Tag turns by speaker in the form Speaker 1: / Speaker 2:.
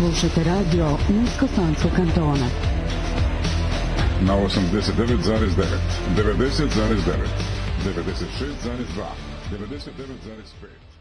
Speaker 1: Slušajte radio Niskosanskog kantona.
Speaker 2: Na 89,9, 90,9, 96,2, 99,5.